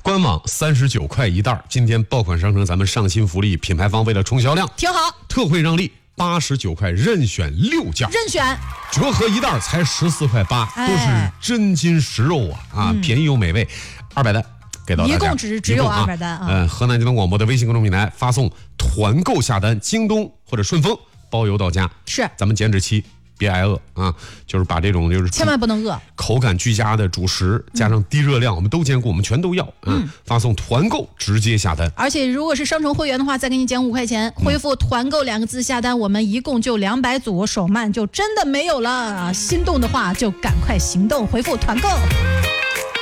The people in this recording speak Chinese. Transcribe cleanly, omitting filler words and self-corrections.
官网39块一袋，今天爆款商城咱们上新福利，品牌方为了冲销量， 挺好， 特惠让利，89块任选6件， 任选折合一袋才14块8，都是真金实肉啊，便宜又美味，200单。给到大家一共只有200单啊！ 河南交通广播的微信公众平台发送团购下单，京东或者顺丰包邮到家。 是， 咱们减脂期别挨饿啊，就是把这种就是千万不能饿， 口感俱佳的主食加上低热量，我们都兼顾，我们全都要。发送团购直接下单， 而且如果是商城会员的话，再给你减5块钱，回复团购2个字下单，我们一共就200组，手慢就真的没有了。心动的话就赶快行动，回复团购。